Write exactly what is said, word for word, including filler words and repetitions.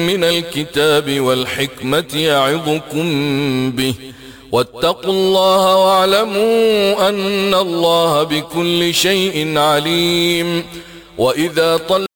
من الكتاب والحكمة يعظكم به واتقوا الله واعلموا أن الله بكل شيء عليم. وإذا طلقتم